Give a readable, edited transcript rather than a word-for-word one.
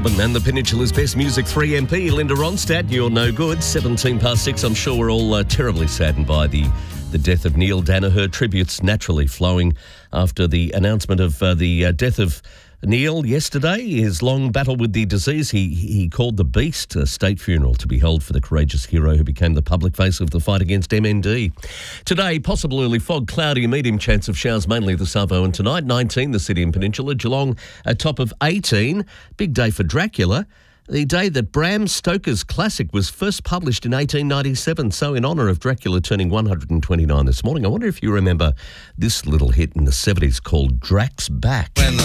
Melbourne and the Peninsula's best music 3 MP, Linda Ronstadt. You're no good. 17 past 6. I'm sure we're all terribly saddened by the death of Neil Danaher. Tributes naturally flowing after the announcement of the death of Neil yesterday. His long battle with the disease he called the Beast. A state funeral to be held for the courageous hero who became the public face of the fight against MND. Today, possible early fog, cloudy, medium chance of showers mainly this Savo and tonight. 19, the city and peninsula. Geelong, a top of 18. Big day for Dracula. The day that Bram Stoker's classic was first published in 1897. So in honour of Dracula turning 129 this morning, I wonder if you remember this little hit in the 70s called Drac's Back.